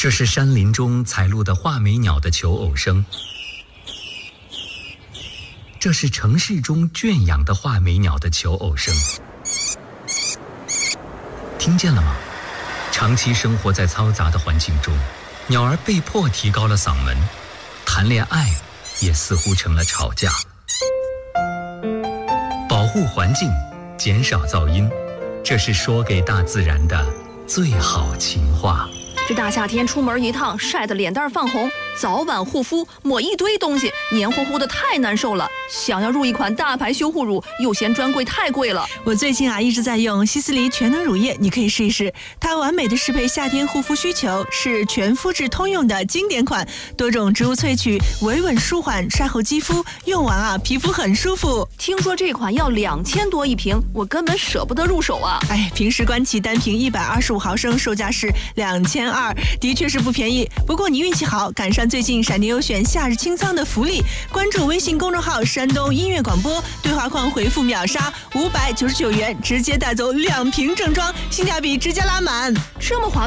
这是山林中采录的画眉鸟的求偶声，这是城市中圈养的画眉鸟的求偶声。听见了吗？长期生活在嘈杂的环境中，鸟儿被迫提高了嗓门，谈恋爱也似乎成了吵架。保护环境，减少噪音，这是说给大自然的最好情话。 这大夏天出门一趟，晒得脸蛋泛红，早晚护肤抹一堆东西，黏糊糊的太难受了。想要入一款大牌修护乳，又嫌专柜太贵了。 我最近一直在用希思黎全能乳液，你可以试一试，它完美的适配夏天护肤需求，是全肤质通用的经典款，多种植物萃取，维稳舒缓晒后肌肤，用完皮肤很舒服。 听说这款要2000多一瓶，我根本舍不得入手啊。 平时官旗单瓶125毫升，售价是2200，的确是不便宜。不过你运气好，赶上最近闪电优选夏日清仓的福利，关注微信公众号山东音乐广播，对话框回复秒杀599元，直接带走2瓶正装，性价比直接拉满。 这么划